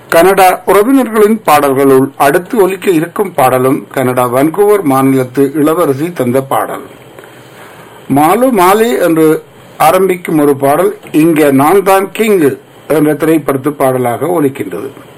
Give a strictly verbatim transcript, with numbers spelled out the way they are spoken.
Canada உறவினர்களின் பாடல்களுள் அடுத்து ஒலிக்க இருக்கும் பாடலும் கனடா வான்கூவர் மாநிலத்து இளவரசி தந்த பாடல். மாலு மாலி என்று ஆரம்பிக்கும் ஒரு பாடல் இங்க நான் தான் கிங் என்ற திரைப்படத்து பாடலாக ஒலிக்கின்றது.